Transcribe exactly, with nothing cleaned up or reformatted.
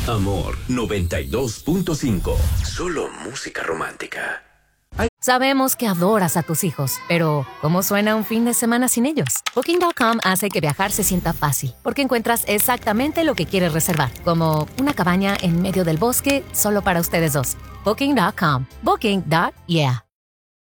Amor noventa y dos punto cinco. Solo música romántica. Sabemos que adoras a tus hijos, pero ¿cómo suena un fin de semana sin ellos? Booking punto com hace que viajar se sienta fácil, porque encuentras exactamente lo que quieres reservar, como una cabaña en medio del bosque solo para ustedes dos. Booking punto com. Booking. Yeah.